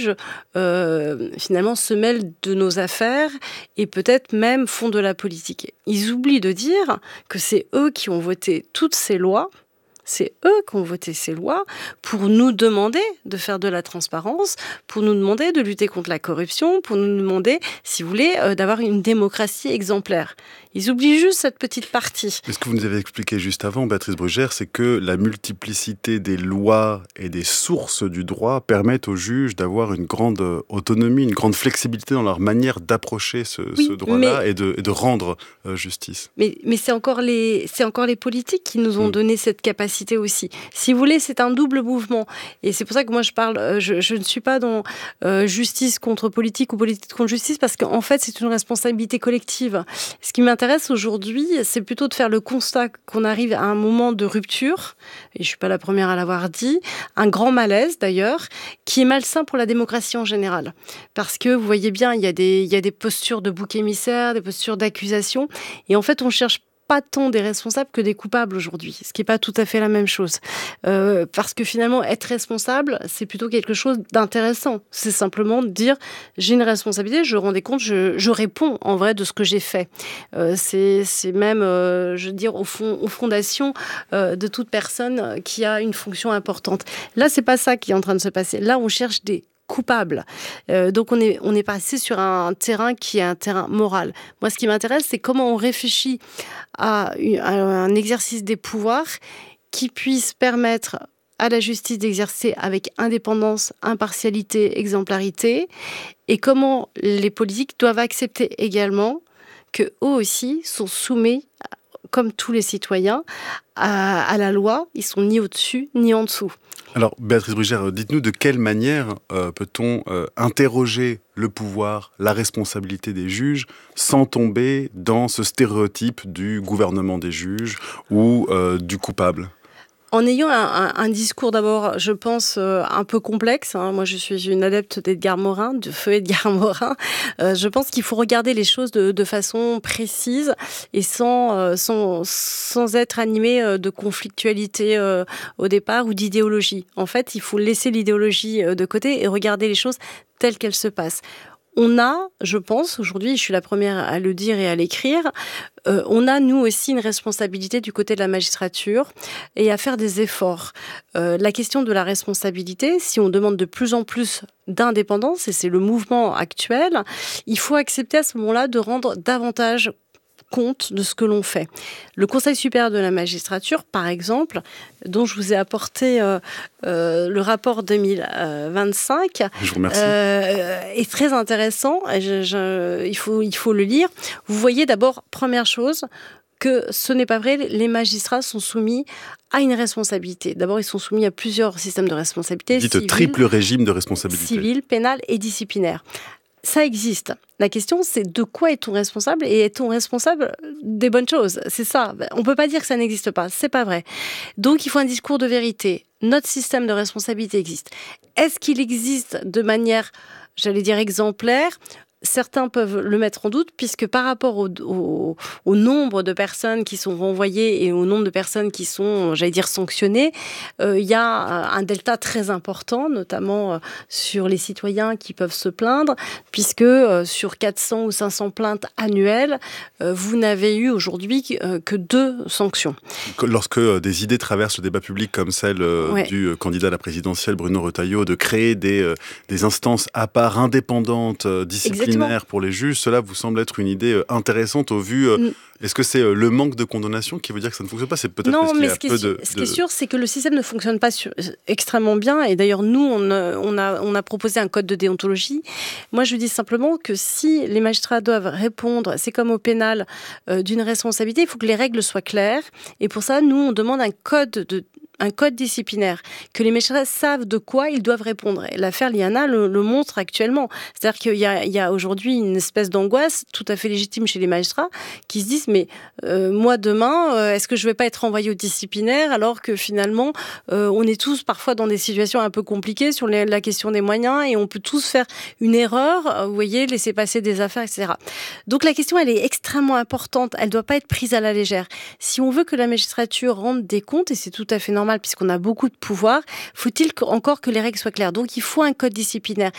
juges, finalement, se mêlent de nos affaires et peut-être même font de la politique. Ils oublient de dire que c'est eux qui ont voté toutes ces lois. C'est eux qui ont voté ces lois pour nous demander de faire de la transparence, pour nous demander de lutter contre la corruption, pour nous demander, si vous voulez, d'avoir une démocratie exemplaire. Ils oublient juste cette petite partie. Mais ce que vous nous avez expliqué juste avant, Béatrice Brugère, c'est que la multiplicité des lois et des sources du droit permettent aux juges d'avoir une grande autonomie, une grande flexibilité dans leur manière d'approcher ce droit-là et de rendre justice. Mais c'est encore les politiques qui nous ont donné cette capacité aussi. Si vous voulez, c'est un double mouvement. Et c'est pour ça que moi je parle, je ne suis pas dans justice contre politique ou politique contre justice, parce qu'en fait c'est une responsabilité collective. Ce qui m'intéresse aujourd'hui, c'est plutôt de faire le constat qu'on arrive à un moment de rupture, et je ne suis pas la première à l'avoir dit, un grand malaise d'ailleurs, qui est malsain pour la démocratie en général. Parce que vous voyez bien, il y a des postures de bouc émissaire, des postures d'accusation, et en fait on cherche pas tant des responsables que des coupables aujourd'hui, ce qui n'est pas tout à fait la même chose. Parce que finalement, être responsable, c'est plutôt quelque chose d'intéressant. C'est simplement de dire, j'ai une responsabilité, je rends des comptes, je réponds en vrai de ce que j'ai fait. C'est même, je veux dire, aux fondations de toute personne qui a une fonction importante. Là, c'est pas ça qui est en train de se passer. Là, on cherche des coupables. Donc on est passé sur un terrain qui est un terrain moral. Moi, ce qui m'intéresse, c'est comment on réfléchit à un exercice des pouvoirs qui puisse permettre à la justice d'exercer avec indépendance, impartialité, exemplarité, et comment les politiques doivent accepter également qu'eux aussi sont soumis, comme tous les citoyens, à la loi. Ils sont ni au-dessus, ni en dessous. Alors, Béatrice Brugère, dites-nous de quelle manière peut-on interroger le pouvoir, la responsabilité des juges, sans tomber dans ce stéréotype du gouvernement des juges ou du coupable ? En ayant un discours d'abord, je pense, un peu complexe. Moi, je suis une adepte d'Edgar Morin, de feu Edgar Morin. Je pense qu'il faut regarder les choses de façon précise et sans être animé de conflictualité au départ ou d'idéologie. En fait, il faut laisser l'idéologie de côté et regarder les choses telles qu'elles se passent. On a, je pense, aujourd'hui, je suis la première à le dire et à l'écrire, on a, nous aussi, une responsabilité du côté de la magistrature et à faire des efforts. La question de la responsabilité, si on demande de plus en plus d'indépendance, et c'est le mouvement actuel, il faut accepter à ce moment-là de rendre davantage compte de ce que l'on fait. Le Conseil supérieur de la magistrature, par exemple, dont je vous ai apporté le rapport 2025, je vous remercie. Est très intéressant. Il faut le lire. Vous voyez d'abord, première chose, que ce n'est pas vrai, les magistrats sont soumis à une responsabilité. D'abord, ils sont soumis à plusieurs systèmes de responsabilité. Dites triple régime de responsabilité. Civil, pénal et disciplinaire. Ça existe. La question, c'est de quoi est-on responsable et est-on responsable des bonnes choses ? C'est ça. On ne peut pas dire que ça n'existe pas. C'est pas vrai. Donc, il faut un discours de vérité. Notre système de responsabilité existe. Est-ce qu'il existe de manière, j'allais dire, exemplaire ? Certains peuvent le mettre en doute, puisque par rapport au nombre de personnes qui sont renvoyées et au nombre de personnes qui sont, j'allais dire, sanctionnées, il y a un delta très important, notamment sur les citoyens qui peuvent se plaindre, puisque sur 400 ou 500 plaintes annuelles, vous n'avez eu aujourd'hui que 2 sanctions. Lorsque des idées traversent le débat public comme celle du candidat à la présidentielle Bruno Retailleau, de créer des instances à part indépendantes, disciplinaires, pour les juges, cela vous semble être une idée intéressante au vu... Est-ce que c'est le manque de condamnation qui veut dire que ça ne fonctionne pas ? C'est peut-être parce qu'il y a peu de... Ce qui est sûr, c'est que le système ne fonctionne pas extrêmement bien. Et d'ailleurs, nous, on a proposé un code de déontologie. Moi, je dis simplement que si les magistrats doivent répondre, c'est comme au pénal, d'une responsabilité, il faut que les règles soient claires. Et pour ça, nous, on demande un code disciplinaire, que les magistrats savent de quoi ils doivent répondre. Et l'affaire Liana le montre actuellement. C'est-à-dire qu'il y a aujourd'hui une espèce d'angoisse tout à fait légitime chez les magistrats qui se disent mais moi demain, est-ce que je ne vais pas être envoyé au disciplinaire alors que finalement, on est tous parfois dans des situations un peu compliquées sur la question des moyens et on peut tous faire une erreur, vous voyez, laisser passer des affaires, etc. Donc la question, elle est extrêmement importante. Elle ne doit pas être prise à la légère. Si on veut que la magistrature rende des comptes, et c'est tout à fait normal puisqu'on a beaucoup de pouvoir, faut-il encore que les règles soient claires. Donc il faut un code disciplinaire.